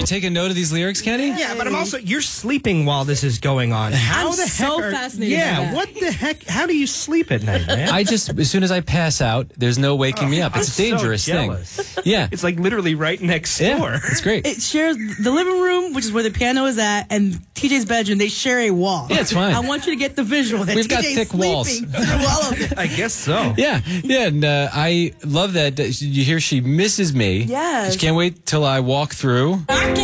You take a note of these lyrics, Kenny? Yeah, but I'm also, you're sleeping while this is going on. How I'm the heck so fascinated by that. what the heck? How do you sleep at night, man? As soon as I pass out, there's no waking me up. It's a dangerous thing. Yeah. It's like literally right next door. Yeah, it's great. It shares the living room, which is where the piano is at, and TJ's bedroom. They share a wall. Yeah, it's fine. I want you to get the visual that We've got TJ's thick walls. sleeping through all of it. I guess so. Yeah, and I love that you hear she misses me. Yes. She can't wait till I walk through. I